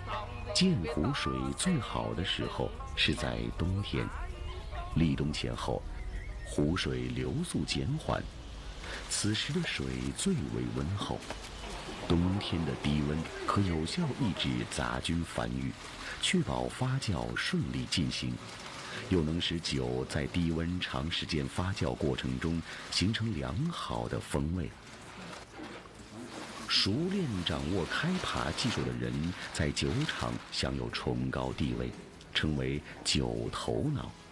鉴湖水最好的时候是在冬天，立冬前后，湖水流速减缓，此时的水最为温厚。冬天的低温可有效抑制杂菌繁育，确保发酵顺利进行，又能使酒在低温长时间发酵过程中形成良好的风味。熟练掌握开扒技术的人，在酒厂享有崇高地位，称为酒头脑。